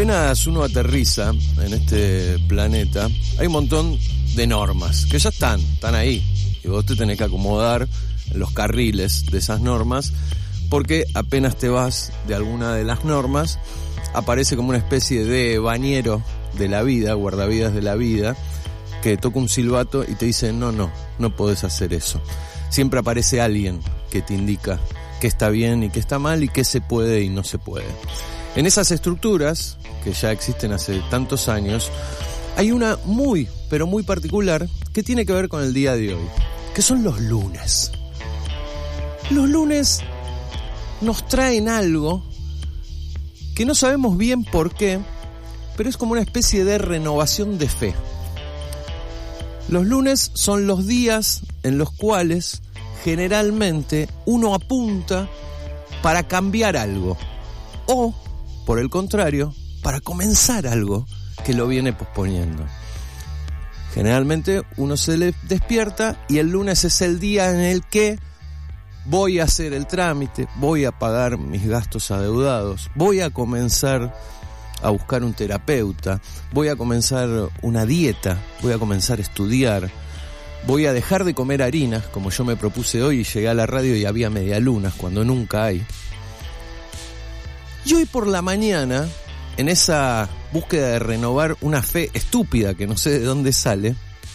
Apenas uno aterriza en este planeta, hay un montón de normas que ya están ahí. Y vos te tenés que acomodar en los carriles de esas normas, porque apenas te vas de alguna de las normas, aparece como una especie de bañero de la vida, guardavidas de la vida, que toca un silbato y te dice no podés hacer eso. Siempre aparece alguien que te indica qué está bien y qué está mal y qué se puede y no se puede. En esas estructuras, que ya existen hace tantos años, hay una muy, pero muy particular que tiene que ver con el día de hoy, que son los lunes. Los lunes nos traen algo que no sabemos bien por qué, pero es como una especie de renovación de fe. Los lunes son los días en los cuales generalmente uno apunta para cambiar algo, o, por el contrario, para comenzar algo que lo viene posponiendo. Generalmente uno se le despierta y el lunes es el día en el que voy a hacer el trámite, voy a pagar mis gastos adeudados, voy a comenzar a buscar un terapeuta, voy a comenzar una dieta, voy a comenzar a estudiar, voy a dejar de comer harinas, como yo me propuse hoy y llegué a la radio y había medialunas cuando nunca hay. Y hoy por la mañana, en esa búsqueda de renovar una fe estúpida que no sé de dónde sale,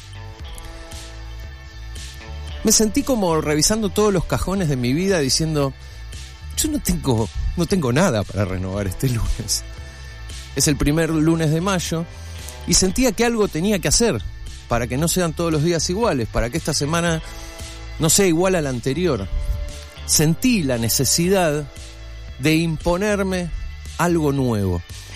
me sentí como revisando todos los cajones de mi vida diciendo, yo no tengo nada para renovar este lunes. Es el primer lunes de mayo y sentía que algo tenía que hacer para que no sean todos los días iguales, para que esta semana no sea igual a la anterior. Sentí la necesidad de imponerme algo nuevo.